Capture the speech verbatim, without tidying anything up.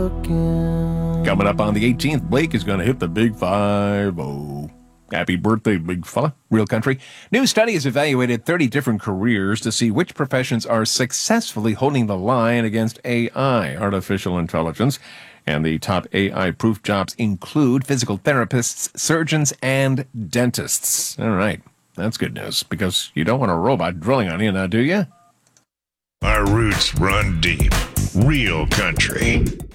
Coming up on the eighteenth, Blake is going to hit the big five oh. Happy birthday, big fella. Real Country. New study has evaluated thirty different careers to see which professions are successfully holding the line against A I, artificial intelligence. And the top A I-proof jobs include physical therapists, surgeons, and dentists. All right. That's good news, because you don't want a robot drilling on you now, do you? Our roots run deep. Real Country.